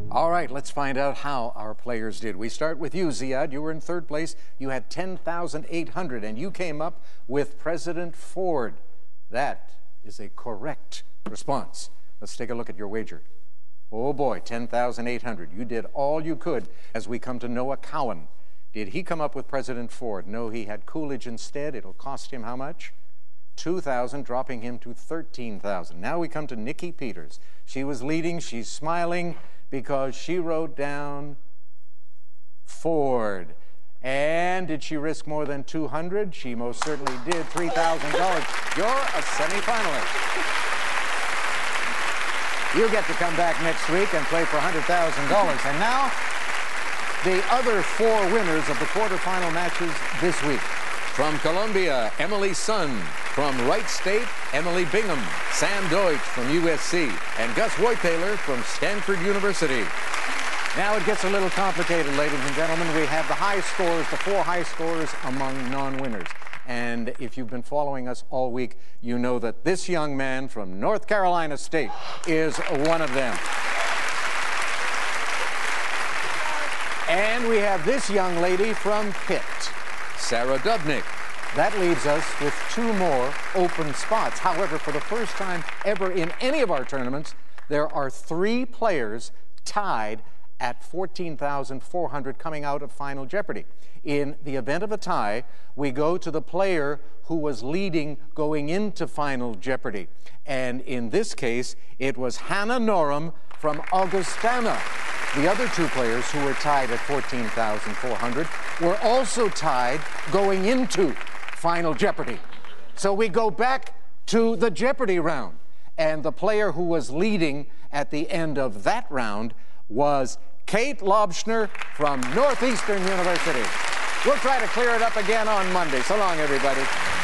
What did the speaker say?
All right, let's find out how our players did. We start with you, Ziad. You were in third place. You had 10,800, and you came up with President Ford. That is a correct response. Let's take a look at your wager. Oh boy, 10,800. You did all you could. As we come to Noah Cowan. Did he come up with President Ford? No, he had Coolidge instead. It'll cost him how much? 2,000, dropping him to 13,000. Now we come to Nikki Peters. She was leading. She's smiling because she wrote down Ford. And did she risk more than 200? She most certainly did. $3,000. You're a semifinalist. You get to come back next week and play for $100,000. And now, the other four winners of the quarterfinal matches this week. From Columbia, Emily Sun. From Wright State, Emily Bingham. Sam Deutsch from USC. And Gus Woytaylor from Stanford University. Now it gets a little complicated, ladies and gentlemen. We have the high scores, the four high scores among non-winners. And if you've been following us all week, you know that this young man from North Carolina State is one of them. And we have this young lady from Pitt, Sarah Dubnik. That leaves us with two more open spots. However, for the first time ever in any of our tournaments, there are three players tied at 14,400 coming out of Final Jeopardy. In the event of a tie, we go to the player who was leading going into Final Jeopardy. And in this case, it was Hannah Norum from Augustana. The other two players who were tied at 14,400 were also tied going into Final Jeopardy. So we go back to the Jeopardy round. And the player who was leading at the end of that round was Kate Lobschner from Northeastern University. We'll try to clear it up again on Monday. So long, everybody.